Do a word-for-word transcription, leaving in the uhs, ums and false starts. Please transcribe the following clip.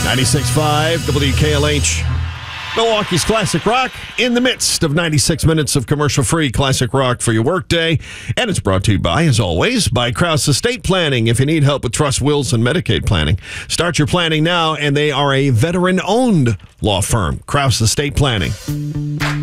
ninety-six point five W K L H. Milwaukee's Classic Rock in the midst of ninety-six minutes of commercial-free classic rock for your workday. And it's brought to you by, as always, by Krause Estate Planning. If you need help with trust, wills, and Medicaid planning, start your planning now, and they are a veteran-owned law firm, Krause Estate Planning.